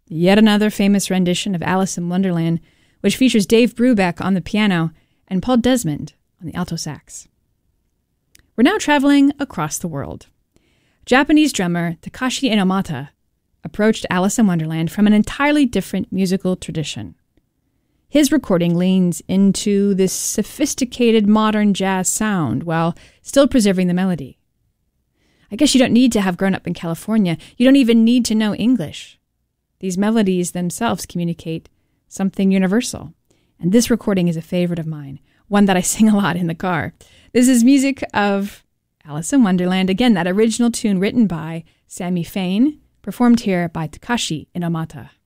Yet another famous rendition of Alice in Wonderland, which features Dave Brubeck on the piano and Paul Desmond on the alto sax. We're now traveling across the world. Japanese drummer Takashi Inomata approached Alice in Wonderland from an entirely different musical tradition. His recording leans into this sophisticated modern jazz sound while still preserving the melody. I guess you don't need to have grown up in California. You don't even need to know English. These melodies themselves communicate something universal. And this recording is a favorite of mine, one that I sing a lot in the car. This is music of Alice in Wonderland. Again, that original tune written by Sammy Fain, performed here by Takashi Inomata.